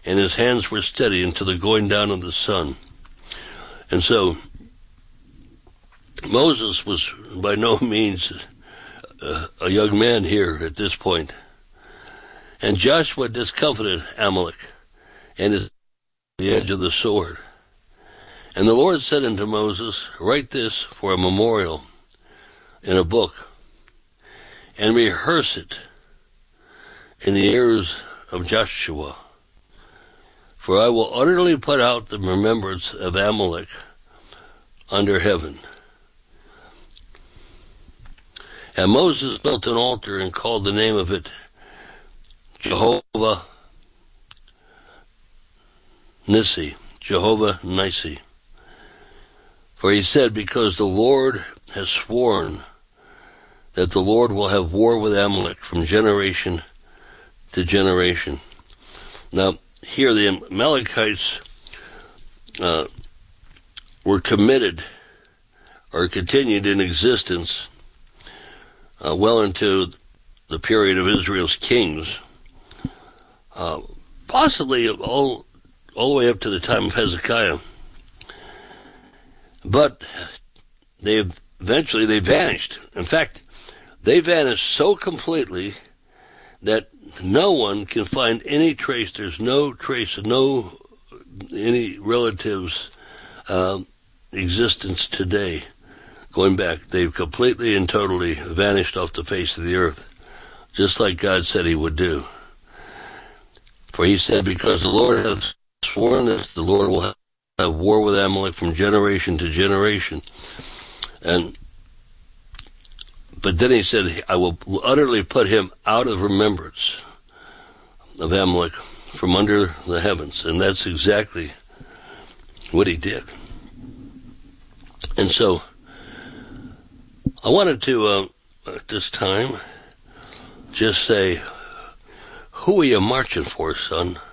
and his hands were steady until the going down of the sun. And so Moses was by no means a young man here at this point. And Joshua discomfited Amalek and his the edge of the sword. And the Lord said unto Moses, write this for a memorial in a book, and rehearse it in the ears of Joshua. For I will utterly put out the remembrance of Amalek under heaven. And Moses built an altar and called the name of it Jehovah Nissi, Jehovah Nissi. For he said, because the Lord has sworn that the Lord will have war with Amalek from generation to generation. Now, here the Amalekites were committed or continued in existence well into the period of Israel's kings, possibly all the way up to the time of Hezekiah. But they vanished. In fact, they vanished so completely that no one can find any trace. There's no trace, any relatives' existence today. Going back, they've completely and totally vanished off the face of the earth, just like God said he would do. For he said, because the Lord hath sworn this, the Lord will have war with Amalek from generation to generation. But then he said, I will utterly put him out of remembrance of Amalek from under the heavens. And that's exactly what he did. And so I wanted to, at this time, just say, who are you marching for, son?